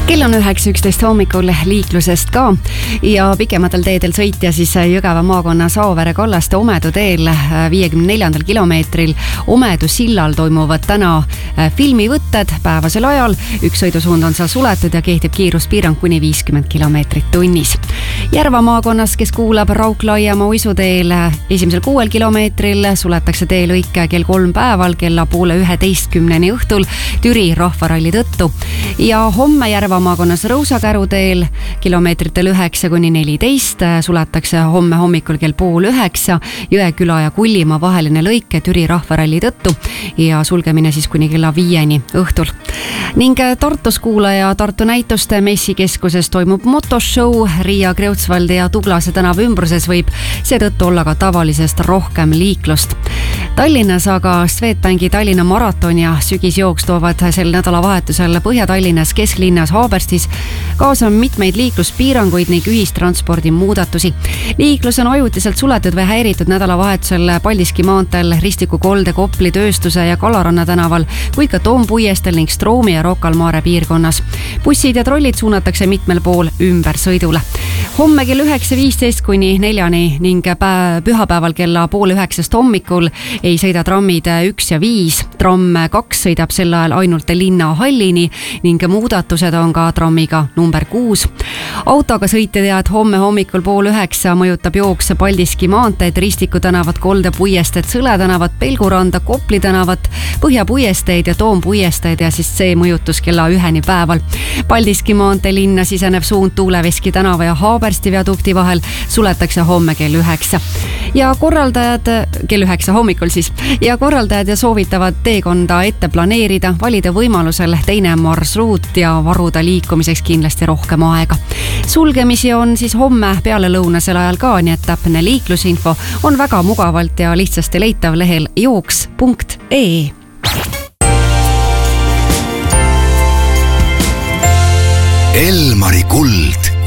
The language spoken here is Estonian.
Kell on 9:11 hommikul liiklusest ka ja pikematel teedel sõitja siis Jõgeva maakonnas Auvere Kallaste Omedu teel 54. kilomeetril Omedu sillal toimuvad täna filmivõtted päevasel ajal. Üks sõidusuund on seal suletud ja kehtib kiiruspiirang kuni 50 kilomeetrit tunnis. Järva maakonnas, kes kuulab Rauk-Laiamaa uisuteel esimesel 6 kilomeetril suletakse teelõike kell 3 päeval kella 10:30 õhtul Türi rahvaralli tõttu ja homme Järva maakonnas Rõusakäru teel kilomeetritel 9-14 suletakse homme hommikul kell 8:30 Jõeküla ja Kullimaa vaheline lõik Türi rahvaralli tõttu ja sulgemine siis kuni kella 5 õhtul. Ning Tartus kuulaja Tartu näituste messikeskuses toimub motoshow Riia, Kreutzwaldi ja Tuglase tänava ümbruses võib seetõttu olla ka tavalisest rohkem liiklust. Tallinnas aga Swedbanki Tallinna maraton ja sügisjooks toovad sel nädalavahetusel Põhja-Tallinnas kesklinnas Haaberstis kaasa mitmeid liikluspiiranguid ning ühistranspordi muudatusi. Liiklus on ajutiselt suletud või häiritud nädalavahetusel Paldiski maanteel, Ristiku kolde, Kopli, Tööstuse ja Kalaranna tänaval, kuid ka Toompuiestel ning Stroomi ja Rocca al Mare piirkonnas. Bussid ja trollid suunatakse mitmel pool ümbersõidule. Homme kell 9:15 kuni 4 ning pühapäeval kella 8:30 hommikul ei sõida trammid 1 ja 5. Tramm 2 sõidab sel ajal ainult linnahallini ning muudatused on ka trammiga number 6. Autoga sõitja tead, homme hommikul 8:30 mõjutab jooks Paldiski maanteed, Ristiku tänavat, Kolde puiesteed, Sõle tänavat, Pelguranda, Kopli tänavat, Põhja puiesteed ja Toompuiesteed ja siis see mõjutus kella 1 päeval. Paldiski maantee linna sisenev suund Tuuleveski tänava ja Haabersti viadukti vahel suletakse homme kell 9. Ja korraldajad kell 9 hommikul siis ja korraldajad ja soovitavad teekonda ette planeerida, valida võimalusel teine marsruut ja varuda liikumiseks kindlasti rohkem aega. Sulgemisi on siis homme pealelõunasel ajal ka, nii et täpne liiklusinfo on väga mugavalt ja lihtsasti leitav lehel jooks.ee. Elmari kuld